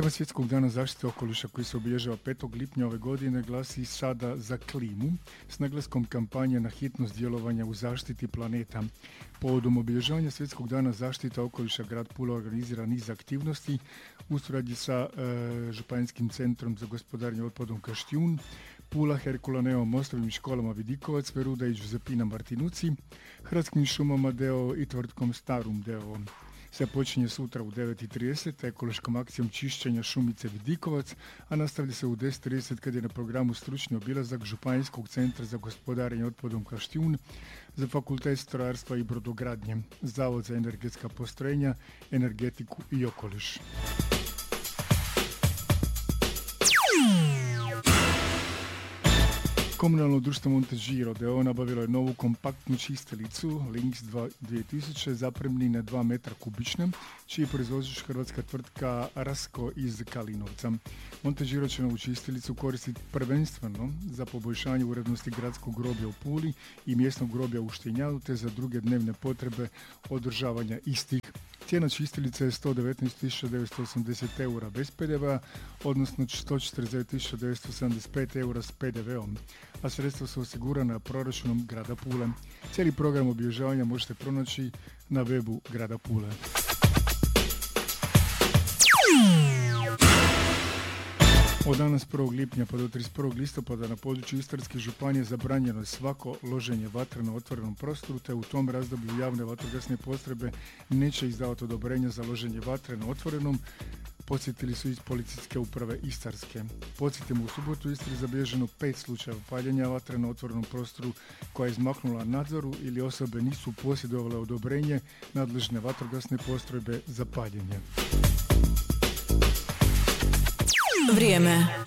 Tema Svjetskog dana zaštite okoliša koji se obilježava 5. lipnja ove godine glasi Sada za klimu s naglaskom kampanje na hitnost djelovanja u zaštiti planeta. Povodom obilježavanja Svjetskog dana zaštite okoliša grad Pula organizira niz aktivnosti u suradnji sa Županijskim centrom za gospodarenje otpadom Kaštijun, Pula, Herkulaneom, Mostovim školama Vidikovac, Veruda i Giuseppina Martinuci, Hrvatskim šumama d.o.o. i tvrtkom Starum d.o.o. Sve počinje sutra u 9:30 ekološkom akcijom čišćenja šumice Vidikovac, a nastavlja se u 10:30 kad je na programu stručni obilazak Županijskog centra za gospodarenje otpadom Kaštijun, za Fakultet strojarstva i brodogradnje, Zavod za energetska postrojenja, energetiku i okoliš. Komunalno društvo Montegiro d.o.o. nabavilo je novu kompaktnu čistilicu Lynx 2000 zapremni na 2 metra kubične, čiji je proizvođač hrvatska tvrtka Rasko iz Kalinovca. Montegiro će novu čistilicu koristiti prvenstveno za poboljšanje urednosti gradskog groblja u Puli i mjesnog groblja u Štenjanu, te za druge dnevne potrebe održavanja istih. Cijena čistilice je 119.980 eura bez PDV-a, odnosno 149.975 eura s PDV-om, a sredstva su osigurana proračunom grada Pule. Cijeli program obilježavanja možete pronaći na webu grada Pule. Od danas 1. lipnja pa do 31. listopada na području Istarske županije zabranjeno je svako loženje vatre na otvorenom prostoru, te u tom razdoblju javne vatrogasne postrojbe neće izdavati odobrenja za loženje vatre na otvorenom, podsjetili su iz policijske uprave Istarske. Podsjetimo, u subotu u Istri zabilježeno 5 slučajeva paljenja vatre na otvorenom prostoru koja je izmaknula nadzoru ili osobe nisu posjedovale odobrenje nadležne vatrogasne postrojbe za paljenje. Vrijeme.